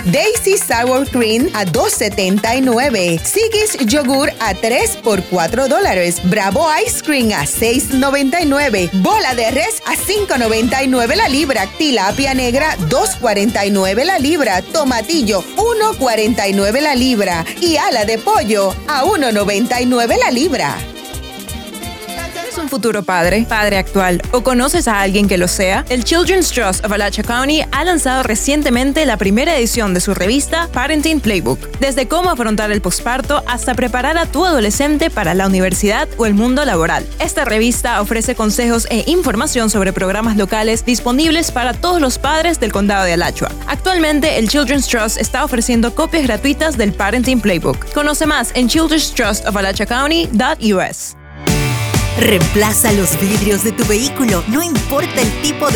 Daisy Sour Cream a $2.79. Sigis Yogur a 3 por $4. Bravo Ice Cream a $6.99. Bola de res a $5.99 la libra. Tilapia negra $2.49 la libra. Tomatillo $1.49 la libra. Y ala de pollo a $1.99 la libra. ¿Eres un futuro padre actual o conoces a alguien que lo sea? El Children's Trust of Alachua County ha lanzado recientemente la primera edición de su revista Parenting Playbook. Desde cómo afrontar el posparto hasta preparar a tu adolescente para la universidad o el mundo laboral. Esta revista ofrece consejos e información sobre programas locales disponibles para todos los padres del condado de Alachua. Actualmente, el Children's Trust está ofreciendo copias gratuitas del Parenting Playbook. Conoce más en childrenstrustofalatchuacounty.us. Reemplaza los vidrios de tu vehículo, no importa el tipo de